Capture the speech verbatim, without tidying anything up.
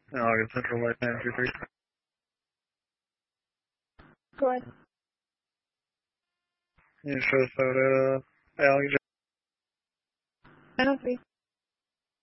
August Central Light nine two three. Go ahead. You show us out at uh, Alexander. nine oh three.